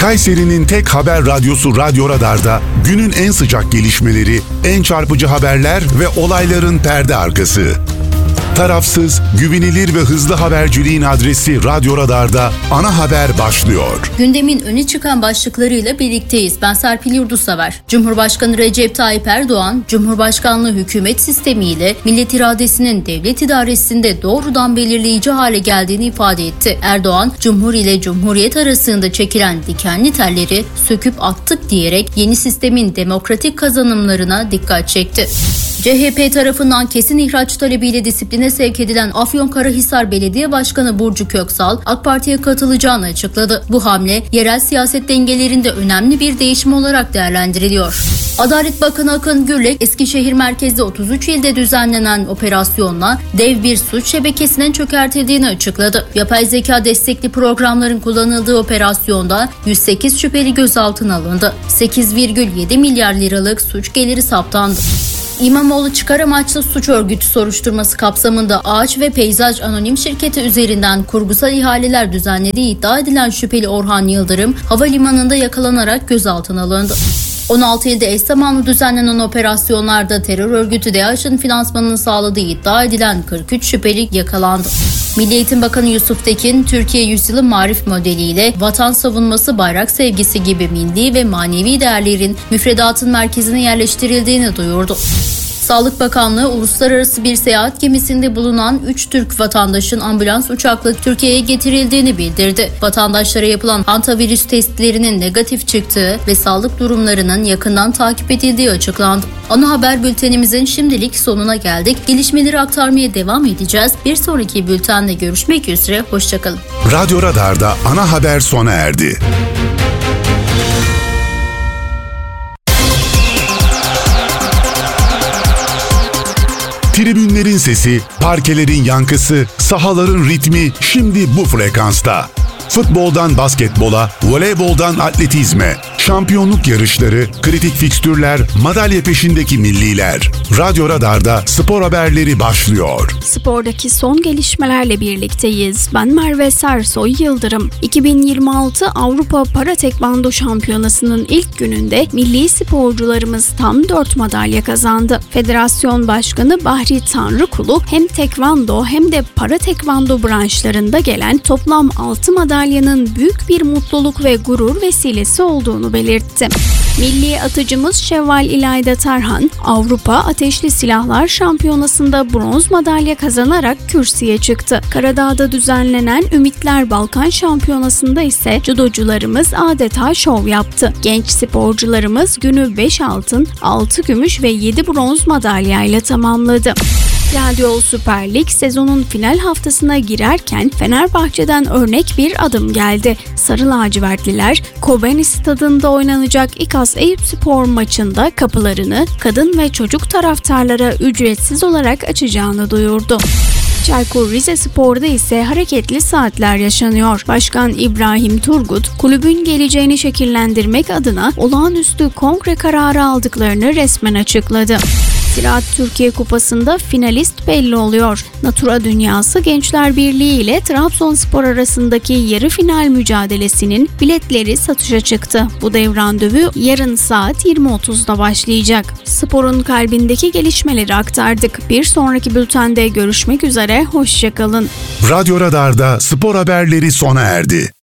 Kayseri'nin tek haber radyosu Radyo Radar'da günün en sıcak gelişmeleri, en çarpıcı haberler ve olayların perde arkası. Tarafsız, güvenilir ve hızlı haberciliğin adresi Radyo Radar'da ana haber başlıyor. Gündemin öne çıkan başlıklarıyla birlikteyiz. Ben Serpil Yurdusever. Cumhurbaşkanı Recep Tayyip Erdoğan, Cumhurbaşkanlığı hükümet sistemiyle millet iradesinin devlet idaresinde doğrudan belirleyici hale geldiğini ifade etti. Erdoğan, Cumhur ile Cumhuriyet arasında çekilen dikenli telleri söküp attık diyerek yeni sistemin demokratik kazanımlarına dikkat çekti. CHP tarafından kesin ihraç talebiyle disipline sevk edilen Afyonkarahisar Belediye Başkanı Burcu Köksal, AK Parti'ye katılacağını açıkladı. Bu hamle yerel siyaset dengelerinde önemli bir değişim olarak değerlendiriliyor. Adalet Bakanı Akın Gürlek, Eskişehir merkezli 33 ilde düzenlenen operasyonla dev bir suç şebekesinin çökertildiğini açıkladı. Yapay zeka destekli programların kullanıldığı operasyonda 108 şüpheli gözaltına alındı. 8,7 milyar liralık suç geliri saptandı. İmamoğlu çıkar amaçlı suç örgütü soruşturması kapsamında Ağaç ve Peyzaj Anonim Şirketi üzerinden kurgusal ihaleler düzenlediği iddia edilen şüpheli Orhan Yıldırım, havalimanında yakalanarak gözaltına alındı. 16 ilde eş zamanlı düzenlenen operasyonlarda terör örgütü DAEŞ'in finansmanını sağladığı iddia edilen 43 şüpheli yakalandı. Milli Eğitim Bakanı Yusuf Tekin, Türkiye Yüzyılı Marif modeliyle vatan savunması, bayrak sevgisi gibi milli ve manevi değerlerin müfredatın merkezine yerleştirildiğini duyurdu. Sağlık Bakanlığı, uluslararası bir seyahat gemisinde bulunan 3 Türk vatandaşın ambulans uçakla Türkiye'ye getirildiğini bildirdi. Vatandaşlara yapılan hantavirüs testlerinin negatif çıktığı ve sağlık durumlarının yakından takip edildiği açıklandı. Ana haber bültenimizin şimdilik sonuna geldik. Gelişmeleri aktarmaya devam edeceğiz. Bir sonraki bültenle görüşmek üzere. Hoşçakalın. Radyo Radar'da ana haber sona erdi. Tribünlerin sesi, parkelerin yankısı, sahaların ritmi şimdi bu frekansta. Futboldan basketbola, voleyboldan atletizme, şampiyonluk yarışları, kritik fikstürler, madalya peşindeki milliler. Radyo Radar'da spor haberleri başlıyor. Spordaki son gelişmelerle birlikteyiz. Ben Merve Sersoy Yıldırım. 2026 Avrupa Para Tekvando Şampiyonası'nın ilk gününde milli sporcularımız tam 4 madalya kazandı. Federasyon Başkanı Bahri Tanrıkulu hem tekvando hem de para tekvando branşlarında gelen toplam 6 madalyanın büyük bir mutluluk ve gurur vesilesi olduğunu belirtti. Milli atıcımız Şevval İlayda Tarhan, Avrupa Ateşli Silahlar Şampiyonası'nda bronz madalya kazanarak kürsüye çıktı. Karadağ'da düzenlenen Ümitler Balkan Şampiyonası'nda ise judocularımız adeta şov yaptı. Genç sporcularımız günü 5 altın, 6 gümüş ve 7 bronz madalyayla tamamladı. Trendyol Süper Lig sezonun final haftasına girerken Fenerbahçe'den örnek bir adım geldi. Sarı lacivertliler, Kobani Stadı'nda oynanacak İKAS Eyüpspor maçında kapılarını kadın ve çocuk taraftarlara ücretsiz olarak açacağını duyurdu. Çaykur Rizespor'da ise hareketli saatler yaşanıyor. Başkan İbrahim Turgut, kulübün geleceğini şekillendirmek adına olağanüstü kongre kararı aldıklarını resmen açıkladı. Ziraat Türkiye Kupası'nda finalist belli oluyor. Natura Dünyası Gençler Birliği ile Trabzonspor arasındaki yarı final mücadelesinin biletleri satışa çıktı. Bu dev randevu yarın saat 20.30'da başlayacak. Sporun kalbindeki gelişmeleri aktardık. Bir sonraki bültende görüşmek üzere, hoşçakalın. Radyo Radar'da spor haberleri sona erdi.